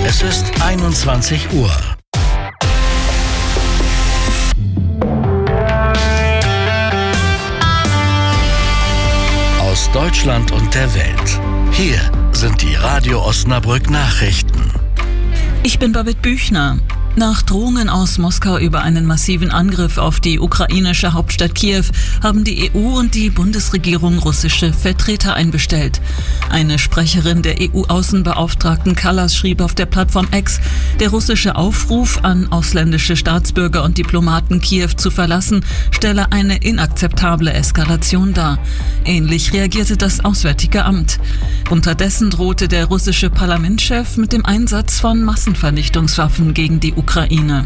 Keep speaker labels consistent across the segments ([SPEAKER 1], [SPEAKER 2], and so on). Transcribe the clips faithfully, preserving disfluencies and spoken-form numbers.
[SPEAKER 1] Es ist einundzwanzig Uhr. Aus Deutschland und der Welt. Hier sind die Radio Osnabrück Nachrichten.
[SPEAKER 2] Ich bin Babette Büchner. Nach Drohungen aus Moskau über einen massiven Angriff auf die ukrainische Hauptstadt Kiew haben die E U und die Bundesregierung russische Vertreter einbestellt. Eine Sprecherin der E U-Außenbeauftragten Kallas schrieb auf der Plattform X, der russische Aufruf an ausländische Staatsbürger und Diplomaten, Kiew zu verlassen, stelle eine inakzeptable Eskalation dar. Ähnlich reagierte das Auswärtige Amt. Unterdessen drohte der russische Parlamentschef mit dem Einsatz von Massenvernichtungswaffen gegen die Ukraine. Ukraine.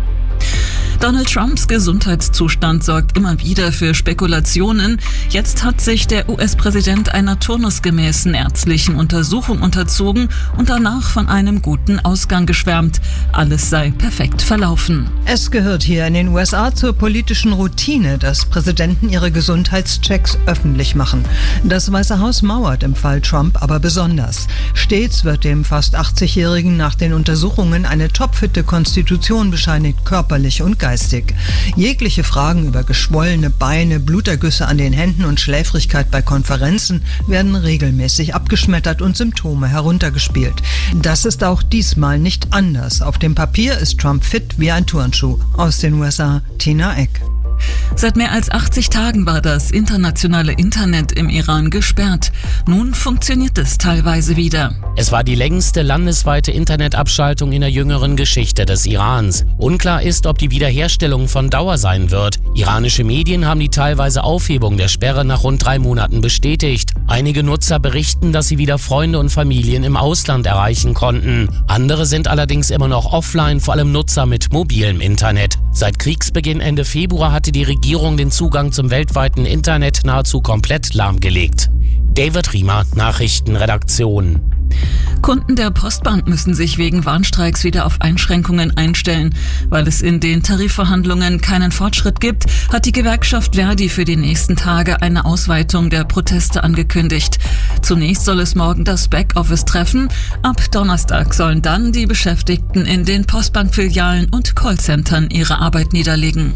[SPEAKER 2] Donald Trumps Gesundheitszustand sorgt immer wieder für Spekulationen. Jetzt hat sich der U S-Präsident einer turnusgemäßen ärztlichen Untersuchung unterzogen und danach von einem guten Ausgang geschwärmt. Alles sei perfekt verlaufen.
[SPEAKER 3] Es gehört hier in den U S A zur politischen Routine, dass Präsidenten ihre Gesundheitschecks öffentlich machen. Das Weiße Haus mauert im Fall Trump aber besonders. Stets wird dem fast achtzigjährigen nach den Untersuchungen eine topfitte Konstitution bescheinigt, körperlich und geistig. Jegliche Fragen über geschwollene Beine, Blutergüsse an den Händen und Schläfrigkeit bei Konferenzen werden regelmäßig abgeschmettert und Symptome heruntergespielt. Das ist auch diesmal nicht anders. Auf dem Papier ist Trump fit wie ein Turnschuh. Aus den U S A, Tina Eck.
[SPEAKER 2] Seit mehr als achtzig Tagen war das internationale Internet im Iran gesperrt. Nun funktioniert es teilweise wieder.
[SPEAKER 4] Es war die längste landesweite Internetabschaltung in der jüngeren Geschichte des Irans. Unklar ist, ob die Wiederherstellung von Dauer sein wird. Iranische Medien haben die teilweise Aufhebung der Sperre nach rund drei Monaten bestätigt. Einige Nutzer berichten, dass sie wieder Freunde und Familien im Ausland erreichen konnten. Andere sind allerdings immer noch offline, vor allem Nutzer mit mobilem Internet. Seit Kriegsbeginn Ende Februar hatte die Regierung den Zugang zum weltweiten Internet nahezu komplett lahmgelegt. David Riemer, Nachrichtenredaktion.
[SPEAKER 2] Kunden der Postbank müssen sich wegen Warnstreiks wieder auf Einschränkungen einstellen. Weil es in den Tarifverhandlungen keinen Fortschritt gibt, hat die Gewerkschaft Verdi für die nächsten Tage eine Ausweitung der Proteste angekündigt. Zunächst soll es morgen das Backoffice treffen. Ab Donnerstag sollen dann die Beschäftigten in den Postbankfilialen und Callcentern ihre Arbeit niederlegen.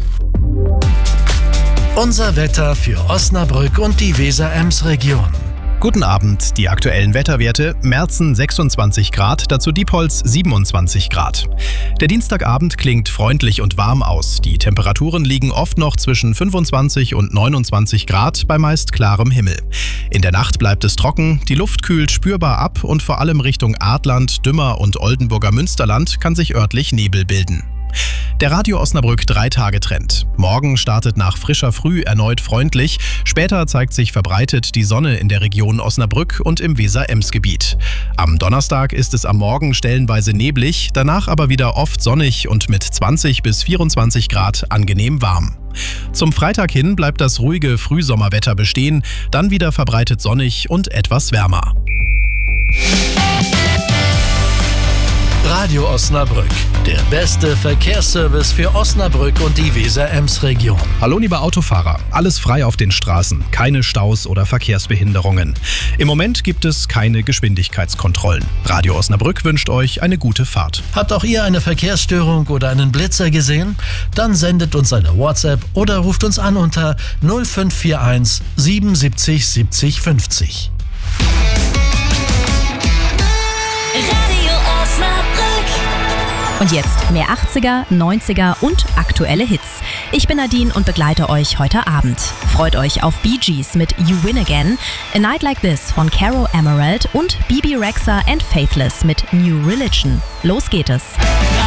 [SPEAKER 1] Unser Wetter für Osnabrück und die Weser-Ems-Region.
[SPEAKER 5] Guten Abend, die aktuellen Wetterwerte: Merzen sechsundzwanzig Grad, dazu Diepholz siebenundzwanzig Grad. Der Dienstagabend klingt freundlich und warm aus. Die Temperaturen liegen oft noch zwischen fünfundzwanzig und neunundzwanzig Grad bei meist klarem Himmel. In der Nacht bleibt es trocken, die Luft kühlt spürbar ab und vor allem Richtung Adland, Dümmer und Oldenburger Münsterland kann sich örtlich Nebel bilden. Der Radio Osnabrück drei-Tage-Trend. Morgen startet nach frischer Früh erneut freundlich. Später zeigt sich verbreitet die Sonne in der Region Osnabrück und im Weser-Ems-Gebiet. Am Donnerstag ist es am Morgen stellenweise neblig, danach aber wieder oft sonnig und mit zwanzig bis vierundzwanzig Grad angenehm warm. Zum Freitag hin bleibt das ruhige Frühsommerwetter bestehen, dann wieder verbreitet sonnig und etwas wärmer.
[SPEAKER 1] Radio Osnabrück, der beste Verkehrsservice für Osnabrück und die Weser-Ems-Region.
[SPEAKER 5] Hallo liebe Autofahrer, alles frei auf den Straßen, keine Staus oder Verkehrsbehinderungen. Im Moment gibt es keine Geschwindigkeitskontrollen. Radio Osnabrück wünscht euch eine gute Fahrt.
[SPEAKER 1] Habt auch ihr eine Verkehrsstörung oder einen Blitzer gesehen? Dann sendet uns eine WhatsApp oder ruft uns an unter null fünf vier eins siebenundsiebzig siebzig fünfzig.
[SPEAKER 6] Und jetzt mehr achtziger, neunziger und aktuelle Hits. Ich bin Nadine und begleite euch heute Abend. Freut euch auf Bee Gees mit You Win Again, A Night Like This von Caro Emerald und Bibi Rexha and Faithless mit New Religion. Los geht es.